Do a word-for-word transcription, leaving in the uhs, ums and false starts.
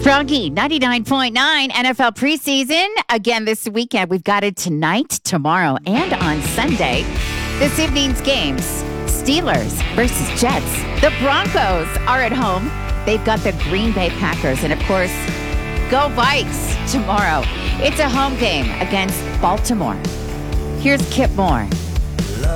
Froggy, ninety-nine point nine N F L preseason. Again this weekend. We've got it tonight, tomorrow, and on Sunday. This evening's games, Steelers versus Jets. The Broncos are at home. They've got the Green Bay Packers. And, of course, go Vikes tomorrow. It's a home game against Baltimore. Here's Kip Moore.